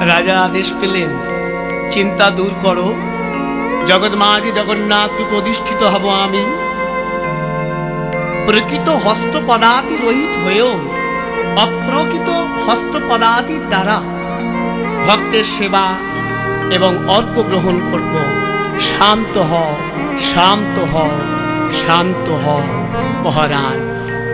রাজা আদেশ পেলেন, চিন্তা দূর করো, জগৎ মাঝে জগন্নাথ রূপে অধিষ্ঠিত হব আমি। প্রকৃত হস্তপদাদি রহিত হয়েও অপ্রকৃত হস্তপদাদির দ্বারা ভক্তের সেবা এবং অর্ঘ্য গ্রহণ করব। শান্ত হও, শান্ত হও, শান্ত হও মহারাজ।